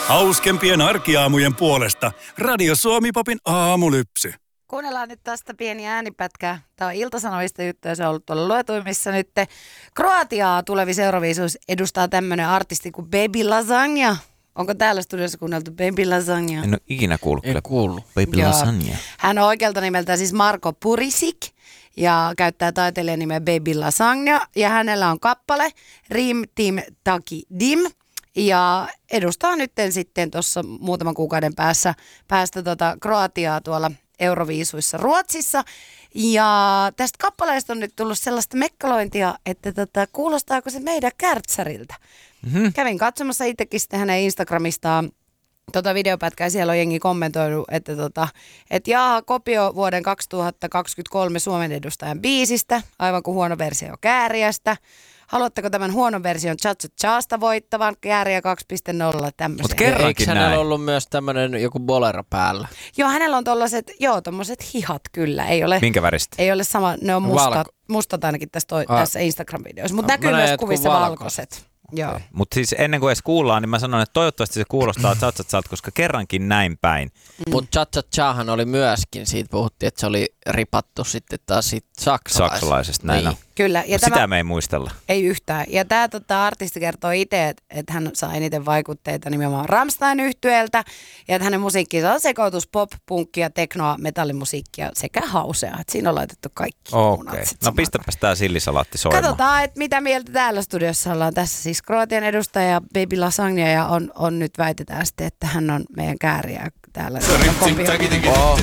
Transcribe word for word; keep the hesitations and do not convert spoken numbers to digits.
Hauskempien arkiaamujen puolesta Radio Suomi-popin aamulypsy. Kuunnellaan nyt tästä pieni äänipätkä. Tämä on Ilta-Sanomista juttuja, se on ollut tuolla luetuimissa nyt. Kroatiaa tulevissa Euroviisuissa edustaa tämmöinen artisti kuin Baby Lasagna. Onko täällä studiossa kuunneltu Baby Lasagna? En ole ikinä kuullut. En kuullut. Baby Joo. Lasagna. Hän on oikealta nimeltään siis Marko Purisic ja käyttää taiteilijan nimeä Baby Lasagna. Ja hänellä on kappale Rim Tim Taki Dim. Ja edustaa nyt sitten tuossa muutaman kuukauden päässä, päästä tota Kroatiaa tuolla Euroviisuissa Ruotsissa. Ja tästä kappaleesta on nyt tullut sellaista mekkalointia, että tota, kuulostaako se meidän kärtsäriltä. Mm-hmm. Kävin katsomassa itsekin sitten hänen Instagramistaan tota videopätkää, siellä on jengi kommentoinut, että tota, et jaa, kopio vuoden kaksituhattakaksikymmentäkolme Suomen edustajan biisistä, aivan kuin huono versio Kääriästä. Haluatteko tämän huonon version Cha Cha Chasta voittavan? Kääriä kaksi piste nolla tämmöisiä. Mut kerrankin Eikö hänellä näin. ollut myös tämmöinen joku bolero päällä? Joo, hänellä on tollaset, joo, tommoset hihat kyllä. Ei ole, Minkä väristä? ei ole sama, ne on mustat, Valko- mustat ainakin tässä, toi, Ah. tässä Instagram-videossa, mutta Ah, näkyy mä näen myös jotkut kuvissa valkoiset. valkoiset. Joo. Mutta siis ennen kuin edes kuullaan, niin mä sanon, että toivottavasti se kuulostaa Cha-Cha-Chalta, koska kerrankin näin päin. Mm. Mutta Cha Cha Chahan oli myöskin, siitä puhuttiin, että se oli ripattu sitten taas siitä saksalaisesta. Saksalaisesta, näin niin. on. Kyllä. Ja Mut tämä, sitä me ei muistella. ei yhtään. Ja tämä tota, artisti kertoo itse, että et hän saa eniten vaikutteita nimenomaan Rammstein-yhtyeeltä. Ja että hänen musiikkinsa on sekoitus pop, punkkia, teknoa, metallimusiikkia sekä hausea. Et siinä on laitettu kaikki munat Okei. sit No samaan. pistäpäs tää sillisalaatti soimaan. Katsotaan, että mitä mieltä täällä studiossa ollaan. Tässä siis Kroatian edustaja Baby Lasagna ja on, on nyt väitetään sitten, että hän on meidän Kääriä täällä. Oh.